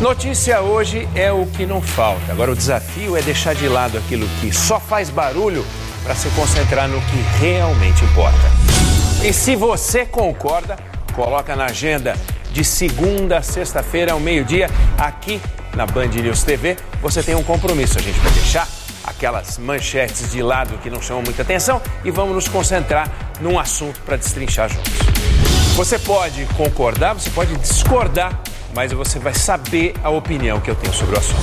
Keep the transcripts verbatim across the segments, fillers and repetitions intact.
Notícia hoje é o que não falta. Agora o desafio é deixar de lado aquilo que só faz barulho para se concentrar no que realmente importa. E se você concorda, coloca na agenda de segunda a sexta-feira ao meio-dia, aqui na Band News T V. Você tem um compromisso, a gente vai deixar aquelas manchetes de lado que não chamam muita atenção e vamos nos concentrar num assunto para destrinchar juntos. Você pode concordar, você pode discordar, mas você vai saber a opinião que eu tenho sobre o assunto.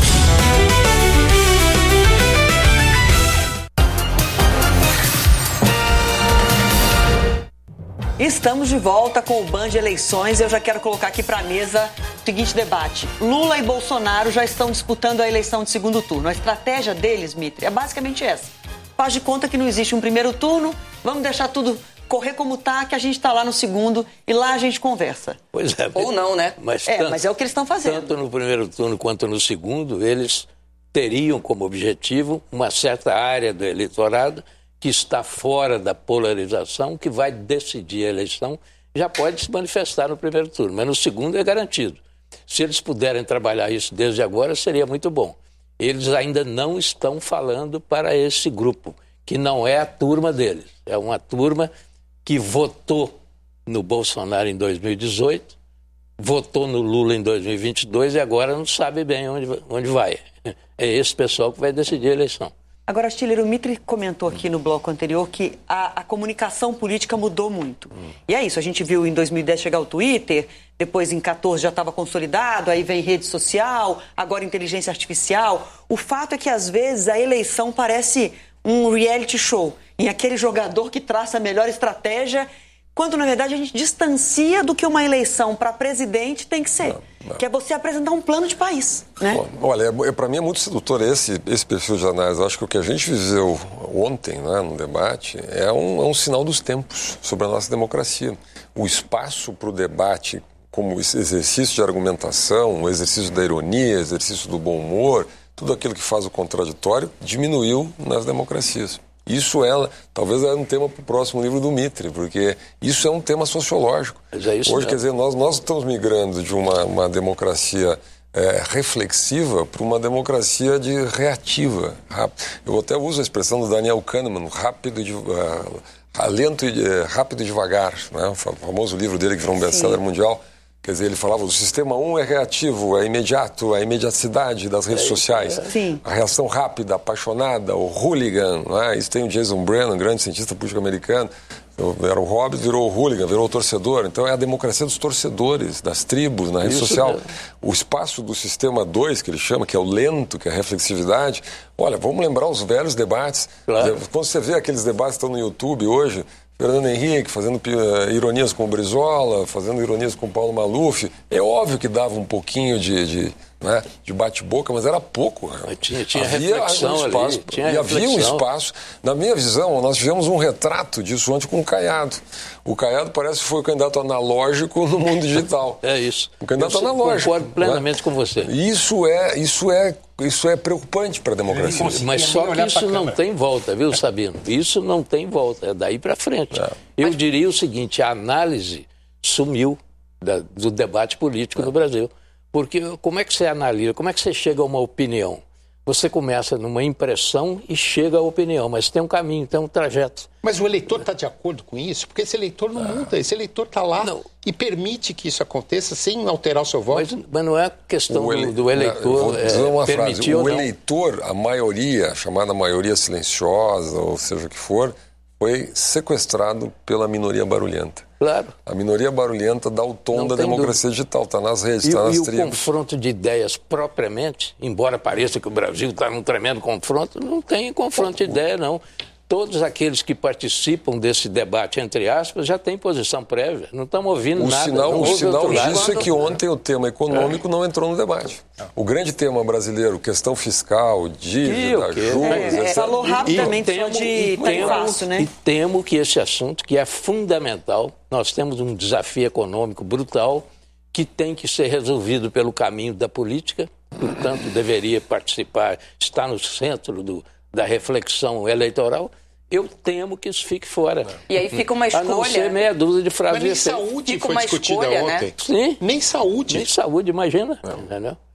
Estamos de volta com o Band Eleições. Eu já quero colocar aqui para a mesa o seguinte debate. Lula e Bolsonaro já estão disputando a eleição de segundo turno. A estratégia deles, Mitre, é basicamente essa. Faz de conta que não existe um primeiro turno, vamos deixar tudo correr como tá, que a gente está lá no segundo e lá a gente conversa. Pois é. Ou não, né? Mas, é, tanto, mas é o que eles estão fazendo. Tanto no primeiro turno quanto no segundo, eles teriam como objetivo uma certa área do eleitorado que está fora da polarização, que vai decidir a eleição, já pode se manifestar no primeiro turno, mas no segundo é garantido. Se eles puderem trabalhar isso desde agora, seria muito bom. Eles ainda não estão falando para esse grupo, que não é a turma deles, é uma turma que votou no Bolsonaro em dois mil e dezoito, votou no Lula em dois mil e vinte e dois e agora não sabe bem onde, onde vai. É esse pessoal que vai decidir a eleição. Agora, Stiller, o Mitre comentou aqui no bloco anterior que a, a comunicação política mudou muito. Hum. E é isso, a gente viu em dois mil e dez chegar o Twitter, depois em quatorze já estava consolidado, aí vem rede social, agora inteligência artificial. O fato é que, às vezes, a eleição parece um reality show, em aquele jogador que traça a melhor estratégia, quando, na verdade, a gente distancia do que uma eleição para presidente tem que ser. Não, não. Que é você apresentar um plano de país, né? Bom, olha, é, para mim é muito sedutor esse, esse perfil de análise. Eu acho que o que a gente viveu ontem, né, no debate, é um, é um sinal dos tempos sobre a nossa democracia. O espaço para o debate como exercício de argumentação, o exercício da ironia, exercício do bom humor, tudo aquilo que faz o contraditório, diminuiu nas democracias. Isso é, talvez é um tema para o próximo livro do Mitre, porque isso é um tema sociológico. Mas é isso Hoje, mesmo. quer dizer, nós, nós estamos migrando de uma, uma democracia é, reflexiva para uma democracia de reativa. Eu até uso a expressão do Daniel Kahneman, rápido e uh, lento e uh, rápido e devagar, né? O famoso livro dele que virou um best-seller mundial. Quer dizer, ele falava, o sistema um é reativo, é imediato, a imediaticidade das redes é, sociais. É. Sim. A reação rápida, apaixonada, o hooligan, né? Isso tem o Jason Brennan, grande cientista político americano. Era o hobbit, virou o hooligan, virou o torcedor. Então é a democracia dos torcedores, das tribos, na rede Isso social. Mesmo. O espaço do sistema dois, que ele chama, que é o lento, que é a reflexividade. Olha, vamos lembrar os velhos debates. Claro. Quando você vê aqueles debates que estão no YouTube hoje, Fernando Henrique fazendo uh, ironias com o Brizola, fazendo ironias com o Paulo Maluf. É óbvio que dava um pouquinho de, de, né, de bate-boca, mas era pouco. Mas tinha, tinha havia reflexão um espaço, ali. Tinha e reflexão. havia um espaço. Na minha visão, nós tivemos um retrato disso ontem com o Caiado. O Caiado parece que foi o candidato analógico no mundo digital. É isso. O candidato Eu analógico. Concordo plenamente né? com você. Isso é, isso é, isso é preocupante para a democracia. Mas só que isso não tem volta, viu, Sabino? Isso não tem volta, é daí para frente. É. Eu Mas... diria o seguinte, a análise sumiu da, do debate político é. no Brasil. Porque como é que você analisa, como é que você chega a uma opinião? Você começa numa impressão e chega à opinião, mas tem um caminho, tem um trajeto. Mas o eleitor está de acordo com isso? Porque esse eleitor não muda, esse eleitor está lá não. e permite que isso aconteça sem alterar o seu voto. Mas, mas não é questão ele... do eleitor Vou dizer uma é, permitir frase. ou O não. eleitor, a maioria, chamada maioria silenciosa, ou seja o que for, foi sequestrado pela minoria barulhenta. Claro. A minoria barulhenta dá o tom não da democracia dúvida. digital, está nas redes, está nas e tribos. E o confronto de ideias propriamente, embora pareça que o Brasil está num tremendo confronto, não tem confronto de ideia, não. Todos aqueles que participam desse debate, entre aspas, já têm posição prévia. Não estamos ouvindo o nada. Sinal, não o sinal lado, disso é que ontem o tema econômico é. não entrou no debate. O grande tema brasileiro, questão fiscal, dívida, que, juros... É, é, falou rapidamente só de fácil, né? E temo que esse assunto, que é fundamental, nós temos um desafio econômico brutal que tem que ser resolvido pelo caminho da política, portanto, deveria participar, estar no centro do, da reflexão eleitoral. Eu temo que isso fique fora. E aí fica uma escolha. A não ser meia dúzia de frases. Mas nem saúde fica foi uma discutida escolha, ontem. Né? Sim. Nem saúde. Nem saúde, imagina. Entendeu?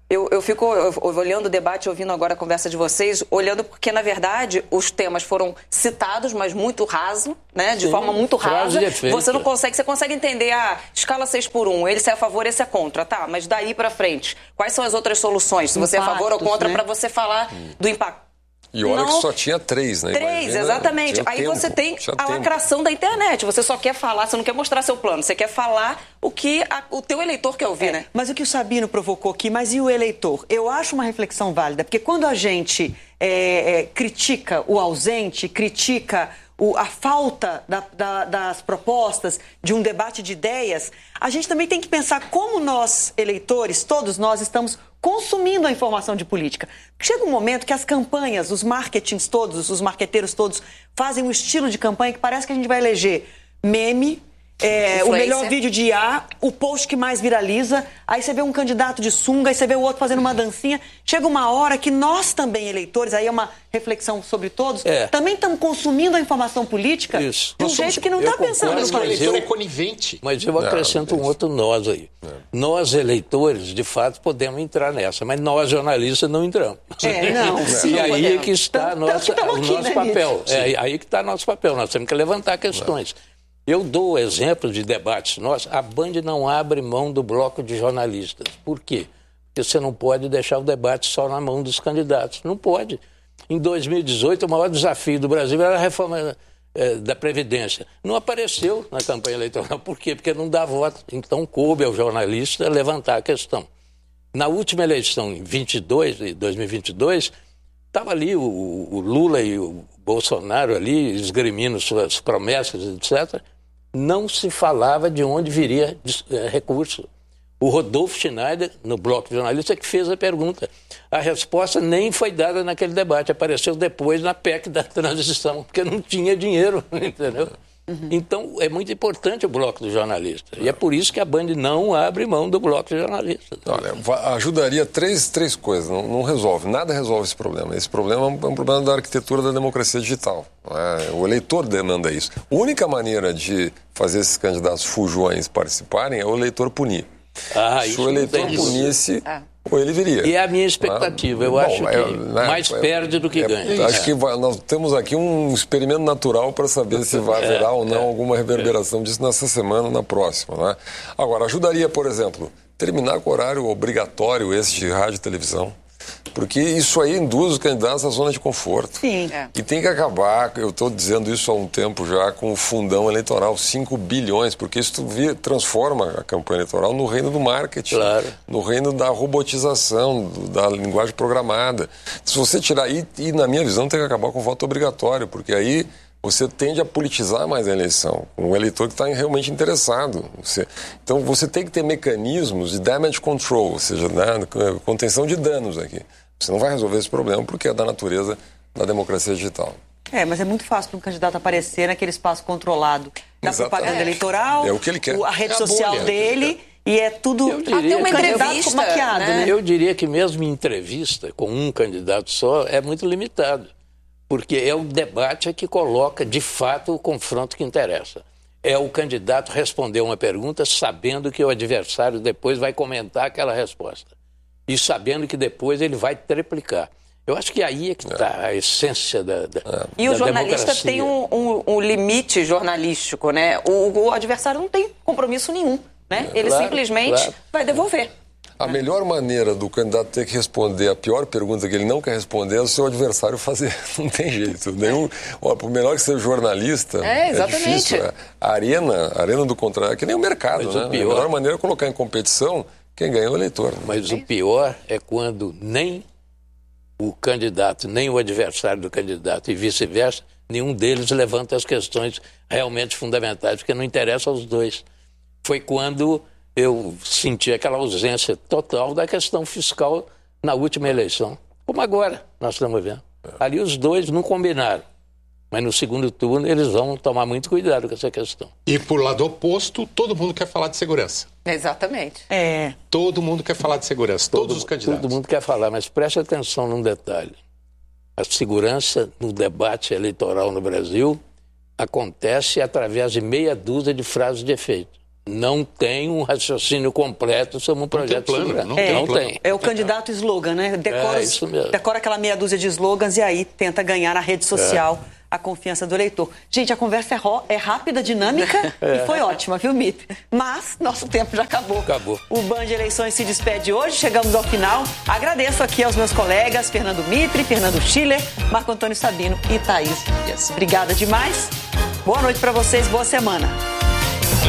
Eu, eu fico eu, olhando o debate, ouvindo agora a conversa de vocês, olhando porque, na verdade, os temas foram citados, mas muito raso, né? De Sim, forma muito rasa. Você não consegue, você consegue entender, ah, escala seis por um, ele é a favor, esse é contra, tá? Mas daí pra frente, quais são as outras soluções? Se você Impactos, é a favor ou contra, né? Para você falar hum. do impacto. E olha não, que só tinha três, né? Três, Imagina, exatamente. Aí tempo, você tem a tempo. lacração da internet. Você só quer falar, você não quer mostrar seu plano, você quer falar o que a, o teu eleitor quer ouvir, é, né? Mas o que o Sabino provocou aqui, mas e o eleitor? Eu acho uma reflexão válida, porque quando a gente é, é, critica o ausente, critica o, a falta da, da, das propostas, de um debate de ideias, a gente também tem que pensar como nós, eleitores, todos nós, estamos consumindo a informação de política. Chega um momento que as campanhas, os marketings todos, os marqueteiros todos, fazem um estilo de campanha que parece que a gente vai eleger meme, é, o melhor vídeo de I A, o post que mais viraliza, aí você vê um candidato de sunga, aí você vê o outro fazendo uma dancinha. Chega uma hora que nós também, eleitores, aí é uma reflexão sobre todos, é. também estamos consumindo a informação política Isso. de um nós jeito somos, que não está pensando. Mas o eleitor é conivente. Mas eu acrescento não, um outro nós aí. É. Nós, eleitores, de fato, podemos entrar nessa, mas nós, jornalistas, não entramos. É, não. Sim, e aí podemos. é que está então, nossa, então o aqui, nosso né, papel. É aí que está nosso papel. Nós temos que levantar questões. Não. Eu dou exemplos de debates nossos. A Band não abre mão do bloco de jornalistas. Por quê? Porque você não pode deixar o debate só na mão dos candidatos. Não pode. Em dois mil e dezoito, o maior desafio do Brasil era a reforma eh, da Previdência. Não apareceu na campanha eleitoral. Por quê? Porque não dá voto. Então, coube ao jornalista levantar a questão. Na última eleição, em vinte e dois, dois mil e vinte e dois, estava ali o, o Lula e o Bolsonaro ali, esgrimindo suas promessas, etcétera, não se falava de onde viria é, recurso. O Rodolfo Schneider, no bloco de jornalista, que fez a pergunta. A resposta nem foi dada naquele debate, apareceu depois na P E C da transição, porque não tinha dinheiro, entendeu? Uhum. Então, é muito importante o bloco do jornalista. E é por isso que a Band não abre mão do bloco de jornalistas. Olha, ajudaria três, três coisas. Não, não resolve, nada resolve esse problema. Esse problema é um problema da arquitetura da democracia digital. É? O eleitor demanda isso. A única maneira de fazer esses candidatos fujões participarem é o eleitor punir. Ah, Se o eleitor punisse... Ah. Ou ele viria. E é a minha expectativa. Eu Bom, acho que é, né, mais é, perde do que é, ganha. Acho que vai, nós temos aqui um experimento natural para saber se vai haverá é, ou não é, alguma reverberação disso nessa semana ou na próxima. Né? Agora, ajudaria, por exemplo, terminar com o horário obrigatório esse de rádio e televisão. Porque isso aí induz os candidatos à zona de conforto. Sim. É. E tem que acabar, eu estou dizendo isso há um tempo já, com o fundão eleitoral, cinco bilhões, porque isso transforma a campanha eleitoral no reino do marketing, claro. no reino da robotização, da linguagem programada. Se você tirar aí, e na minha visão tem que acabar com o voto obrigatório, porque aí você tende a politizar mais a eleição, um eleitor que está realmente interessado. Você, então você tem que ter mecanismos de damage control, ou seja, né, contenção de danos aqui. Você não vai resolver esse problema porque é da natureza da democracia digital. É, mas é muito fácil para um candidato aparecer naquele espaço controlado da Exatamente. propaganda eleitoral, é o que ele quer. a rede é a social bolha, dele, e é tudo até uma entrevista maquiado, né? Eu diria que mesmo em entrevista com um candidato só é muito limitado, porque é o debate que coloca de fato o confronto que interessa. É o candidato responder uma pergunta sabendo que o adversário depois vai comentar aquela resposta. E sabendo que depois ele vai triplicar. Eu acho que aí é que está é. a essência da, da é. E da o jornalista democracia. tem um, um, um limite jornalístico, né? O, o adversário não tem compromisso nenhum, né? É, ele claro, simplesmente claro. vai devolver. A melhor maneira do candidato ter que responder a pior pergunta que ele não quer responder é o seu adversário fazer. Não tem jeito. Nenhum, ó, por melhor que seja jornalista, é, exatamente. é difícil. É. A arena, a arena do contrário, é que nem o mercado, Mas né? O pior... A melhor maneira é colocar em competição quem ganha é o eleitor. Né? Mas o pior é quando nem o candidato, nem o adversário do candidato e vice-versa, nenhum deles levanta as questões realmente fundamentais, porque não interessa aos dois. Foi quando eu senti aquela ausência total da questão fiscal na última eleição. Como agora nós estamos vendo. Ali os dois não combinaram. Mas no segundo turno eles vão tomar muito cuidado com essa questão. E por lado oposto, todo mundo quer falar de segurança. Exatamente. É. Todo mundo quer falar de segurança, todos todo, os candidatos. Todo mundo quer falar, mas preste atenção num detalhe. A segurança no debate eleitoral no Brasil acontece através de meia dúzia de frases de efeito. não tem um raciocínio completo sobre um projeto plano, soberano. não É, não tem. tem. É o candidato slogan, né? Decora, É, isso mesmo. decora aquela meia dúzia de slogans e aí tenta ganhar na rede social é. a confiança do eleitor. Gente, a conversa é, ro- é rápida, dinâmica é. e foi ótima, viu, Mitre? Mas nosso tempo já acabou. Acabou. O Band Eleições se despede hoje, chegamos ao final. Agradeço aqui aos meus colegas Fernando Mitre, Fernando Schiller, Marco Antônio Sabino e Thaís Dias. Obrigada demais. Boa noite para vocês, boa semana.